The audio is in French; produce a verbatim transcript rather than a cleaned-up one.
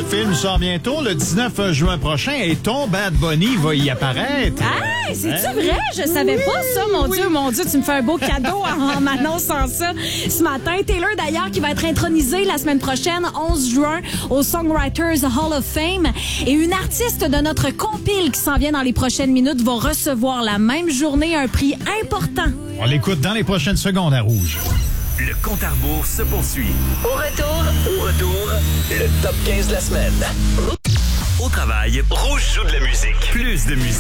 Le film sort bientôt, le dix-neuf juin prochain, et ton Bad Bunny va y apparaître. Ah, c'est-tu vrai? Je savais pas ça, mon Dieu, mon Dieu, tu me fais un beau cadeau en m'annonçant ça ce matin. Taylor, d'ailleurs, qui va être intronisé la semaine prochaine, onze juin, au Songwriters Hall of Fame. Et une artiste de notre compile qui s'en vient dans les prochaines minutes va recevoir la même journée un prix important. On l'écoute dans les prochaines secondes à Rouge. Le compte à rebours se poursuit. Au retour, Au retour, le top quinze de la semaine. au travail, Rouge joue de la musique. Plus de musique.